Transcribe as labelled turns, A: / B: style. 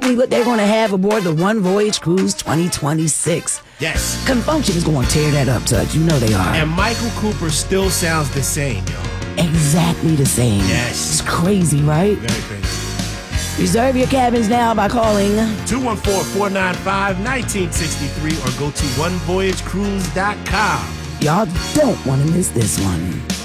A: exactly what they're going to have aboard the One Voyage Cruise 2026.
B: Yes.
A: Confunction is going to tear that up, Tut. You know they are.
B: And Michael Cooper still sounds the same, yo.
A: Exactly the same.
B: Yes.
A: It's crazy, right?
B: Very crazy.
A: Reserve your cabins now by calling
B: 214-495-1963 or go to onevoyagecruise.com.
A: Y'all don't want to miss this one.